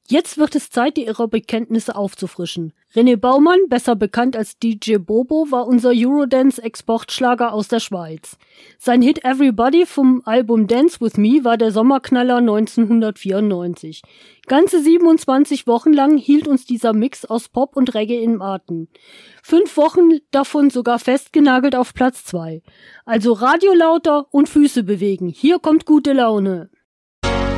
Jetzt wird es Zeit, die Aerobic-Kenntnisse aufzufrischen. René Baumann, besser bekannt als DJ Bobo, war unser Eurodance-Exportschlager aus der Schweiz. Sein Hit Everybody vom Album Dance With Me war der Sommerknaller 1994. Ganze 27 Wochen lang hielt uns dieser Mix aus Pop und Reggae im Atem. 5 Wochen davon sogar festgenagelt auf Platz 2. Also Radio lauter und Füße bewegen. Hier kommt gute Laune.